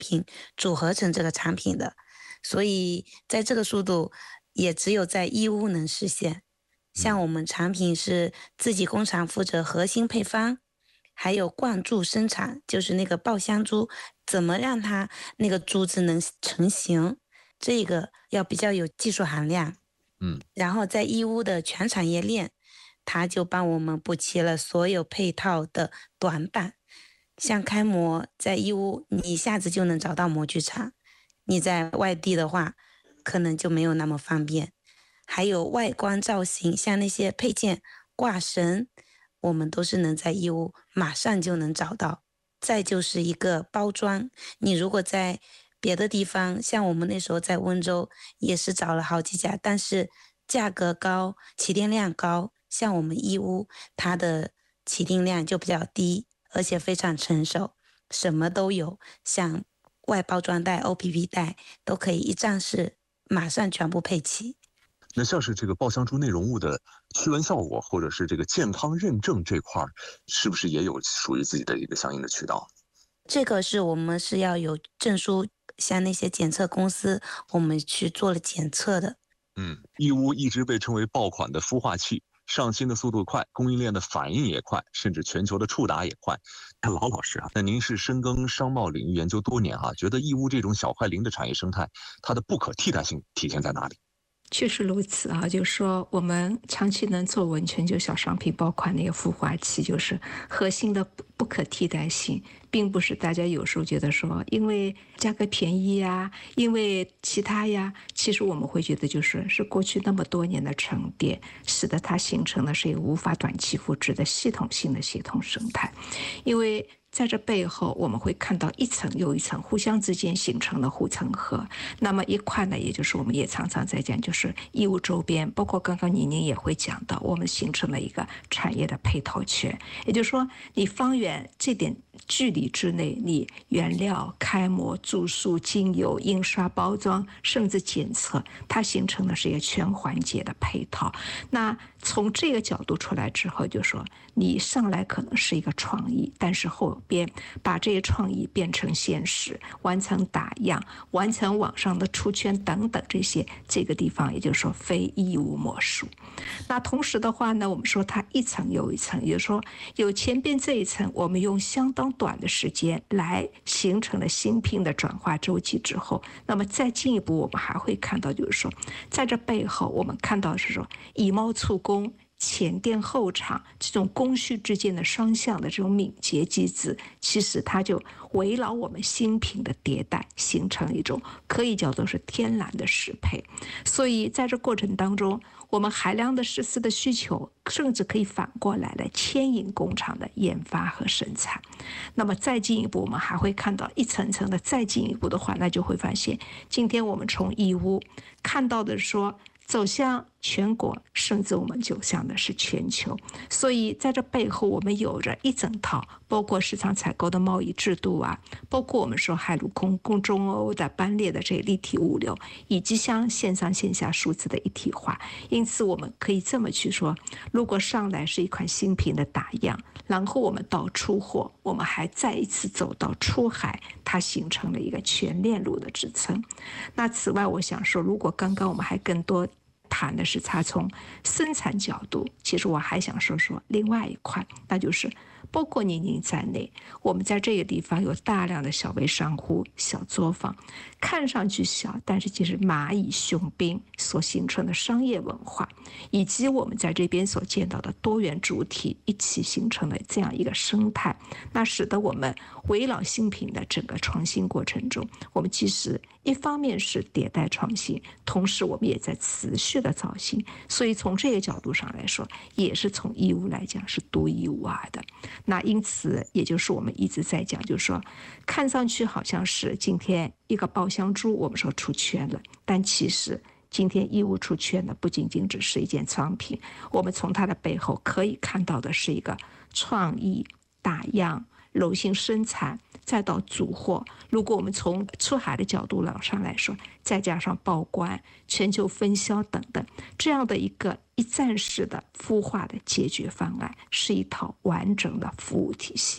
品组合成这个产品的，所以在这个速度也只有在义乌能实现。像我们产品是自己工厂负责核心配方，还有灌注生产，就是那个爆香珠，怎么让它那个珠子能成型，这个要比较有技术含量。然后在义乌的全产业链，它就帮我们补齐了所有配套的短板。像开模在义乌，你一下子就能找到模具厂，你在外地的话，可能就没有那么方便。还有外观造型，像那些配件、挂绳，我们都是能在义乌马上就能找到。再就是一个包装，你如果在别的地方，像我们那时候在温州也是找了好几家，但是价格高，起订量高。像我们义乌，它的起订量就比较低，而且非常成熟，什么都有，像外包装袋、OPP 袋都可以一站式马上全部配齐。 那像是这个爆香珠内容物的驱蚊效果，或者是这个健康认证这块，是不是也有属于自己的一个相应的渠道？ 这个是我们是要有证书，像那些检测公司，我们去做了检测的。 义乌一直被称为爆款的孵化器，上新的速度快，供应链的反应也快，甚至全球的触达也快。老师啊，那您是深耕商贸领域研究多年啊，觉得义乌这种小快灵的产业生态，它的不可替代性体现在哪里？ 确实如此啊，就是说我们长期能做文全球小商品爆款那个孵化器，就是核心的不可替代性，并不是大家有时候觉得说因为价格便宜呀，因为其他呀，其实我们会觉得是过去那么多年的沉淀，使得它形成的是一个无法短期复制的系统性的系统生态，因为在这背后，我们会看到一层又一层互相之间形成的护城河。那么一块呢，也就是我们也常常在讲，就是义乌周边，包括刚刚宁也会讲到，我们形成了一个产业的配套圈。也就是说，你方圆这点距离之内，你原料、开模、注塑、精油、印刷、包装，甚至检测，它形成的是一个全环节的配套。那从这个角度出来之后，就说你上来可能是一个创意，但是后边把这些创意变成现实，完成打样，完成网上的出圈等等这个地方，也就是说非义乌莫属。那同时的话呢，我们说它一层又一层，也就是说有前边这一层，我们用相当短的时间来形成了新品的转化周期之后，那么再进一步，我们还会看到，就是说在这背后，我们看到是说以贸促工。前店后厂这种供需之间的双向的这种敏捷机制，其实它就围绕我们新品的迭代，形成一种可以叫做是天然的适配。所以在这过程当中，我们海量的实施的需求，甚至可以反过来牵引工厂的研发和生产。那么再进一步，我们还会看到一层层的再进一步的话，那就会发现，今天我们从义乌看到的说。走向全国，甚至我们走向的是全球。所以在这背后，我们有着一整套，包括市场采购的贸易制度啊，包括我们说海陆空共中欧的班列的这立体物流，以及像线上线下数字的一体化。因此，我们可以这么去说：如果上来是一款新品的打样，然后我们到出货，我们还再一次走到出海，它形成了一个全链路的支撑。那此外，我想说，如果刚刚我们还更多谈的是它从生产角度，其实我还想说另外一块，那就是包括您在内，我们在这个地方有大量的小微商户、小作坊，看上去小，但是其实蚂蚁雄兵所形成的商业文化，以及我们在这边所见到的多元主体一起形成了这样一个生态，那使得我们围绕新品的整个创新过程中，我们其实一方面是迭代创新，同时我们也在持续的造新，所以从这个角度上来说，也是从义乌来讲是独一无二的。那因此，也就是我们一直在讲，就是说，看上去好像是今天一个爆香珠，我们说出圈了，但其实今天义乌出圈的不仅仅只是一件商品，我们从它的背后可以看到的是一个创意、打样、柔性生产，再到组货。如果我们从出海的角度上来说，再加上报关、全球分销等等，这样的一个一站式的孵化的解决方案，是一套完整的服务体系。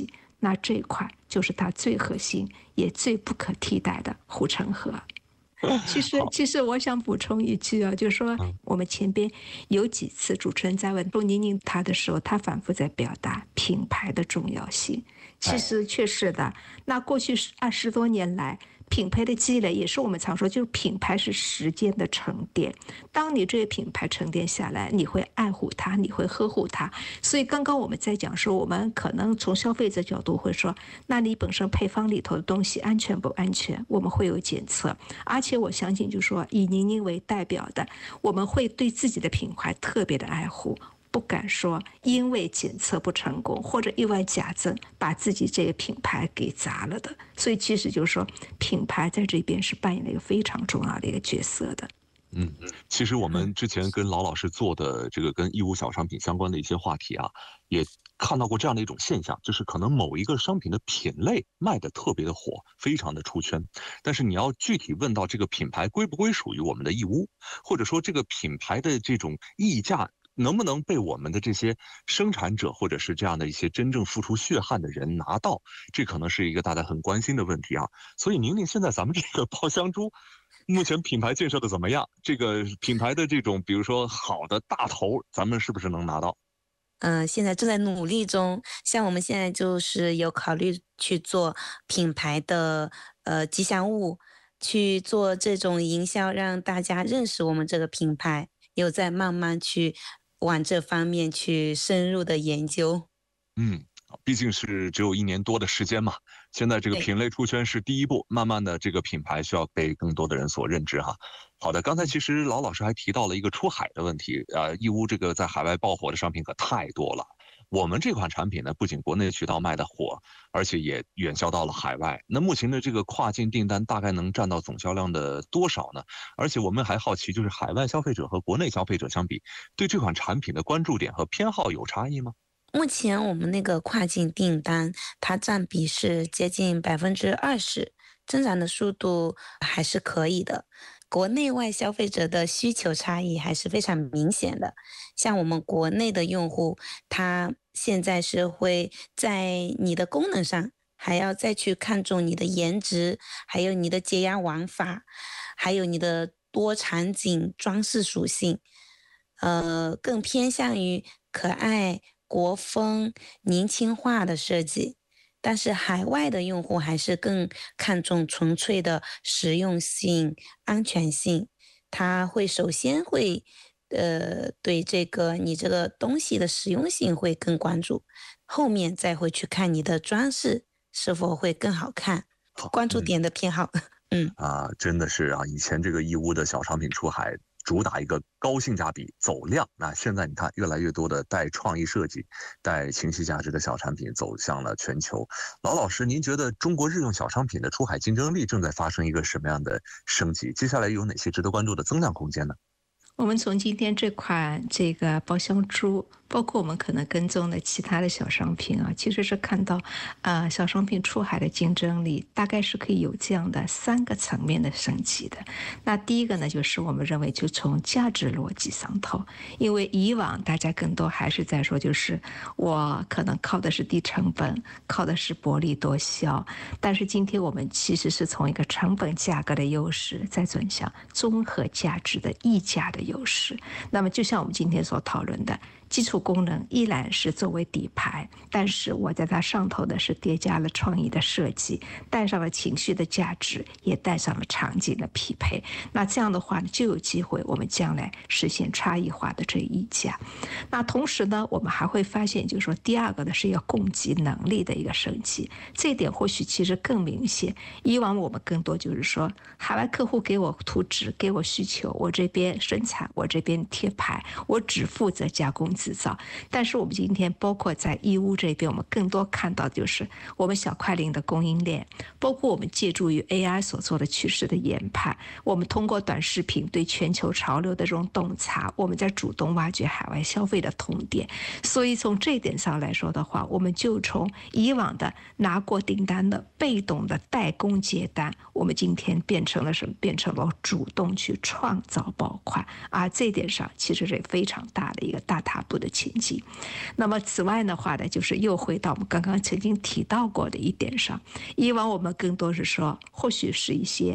那这一块就是它最核心也最不可替代的护城河。其实我想补充一句啊，就是说我们前边有几次主持人在问周宁宁他的时候，他反复在表达品牌的重要性。其实确实的，那过去20多年来，品牌的积累也是我们常说，就是品牌是时间的沉淀。当你这个品牌沉淀下来，你会爱护它，你会呵护它。所以刚刚我们在讲说，我们可能从消费者角度会说，那你本身配方里头的东西安全不安全，我们会有检测。而且我相信，就是说以宁宁为代表的，我们会对自己的品牌特别的爱护。不敢说因为检测不成功或者意外假证把自己这个品牌给砸了的，所以其实就是说品牌在这边是扮演了一个非常重要的一个角色的。 其实我们之前跟老师做的这个跟义乌小商品相关的一些话题啊，也看到过这样的一种现象，就是可能某一个商品的品类卖得特别的火，非常的出圈，但是你要具体问到这个品牌归不归属于我们的义乌，或者说这个品牌的这种溢价能不能被我们的这些生产者或者是这样的一些真正付出血汗的人拿到，这可能是一个大家很关心的问题啊。所以宁宁，现在咱们这个爆香猪目前品牌建设的怎么样？这个品牌的这种比如说好的大头，咱们是不是能拿到？ 现在正在努力中，像我们现在就是有考虑去做品牌的吉祥物，去做这种营销，让大家认识我们这个品牌，有在慢慢去往这方面去深入的研究。 毕竟是只有1年多的时间嘛，现在这个品类出圈是第一步，慢慢的这个品牌需要被更多的人所认知哈。好的，刚才其实老师还提到了一个出海的问题，义乌这个在海外爆火的商品可太多了。我们这款产品呢，不仅国内渠道卖得火，而且也远销到了海外。那目前的这个跨境订单大概能占到总销量的多少呢？而且我们还好奇，就是海外消费者和国内消费者相比，对这款产品的关注点和偏好有差异吗？ 目前我们那个跨境订单，它占比是接近20%，增长的速度还是可以的。国内外消费者的需求差异还是非常明显的。像我们国内的用户，他现在是会在你的功能上，还要再去看重你的颜值，还有你的解压玩法，还有你的多场景装饰属性，更偏向于可爱、国风、年轻化的设计。但是海外的用户还是更看重纯粹的实用性、安全性，他会首先会对这个你这个东西的实用性会更关注，后面再会去看你的装饰是否会更好看，关注点的偏好。 真的是啊，以前这个义乌的小商品出海主打一个高性价比走量，那现在你看越来越多的带创意设计、带情绪价值的小产品走向了全球。老师，您觉得中国日用小商品的出海竞争力正在发生一个什么样的升级？接下来有哪些值得关注的增量空间呢？ 我们从今天这款这个爆香猪，包括我们可能跟踪的其他的小商品啊，其实是看到，小商品出海的竞争力大概是可以有这样的3个层面的升级的。那第一个呢，就是我们认为就从价值逻辑上头，因为以往大家更多还是在说，就是我可能靠的是低成本，靠的是薄利多销，但是今天我们其实是从一个成本价格的优势，再转向综合价值的溢价的优势。那么就像我们今天所讨论的，基础功能依然是作为底牌，但是我在它上头的是叠加了创意的设计，带上了情绪的价值，也带上了场景的匹配。那这样的话就有机会我们将来实现差异化的这溢价。那同时呢，我们还会发现，就是说第二个呢是要供给能力的一个升级。这一点或许其实更明显。以往我们更多就是说，海外客户给我图纸，给我需求，我这边生产，我这边贴牌，我只负责加工制造。但是我们今天包括在义乌这边，我们更多看到就是我们小快灵的供应链，包括我们借助于 AI 所做的趋势的研判，我们通过短视频对全球潮流的这种洞察，我们在主动挖掘海外消费的痛点。所以从这一点上来说的话，我们就从以往的拿过订单的被动的代工接单，我们今天变成了什么？变成了主动去创造爆款。这一点上其实是非常大的一个大踏步。 步的前进。那么此外的话呢，就是又回到我们刚刚曾经提到过的一点上，以往我们更多是说，或许是一些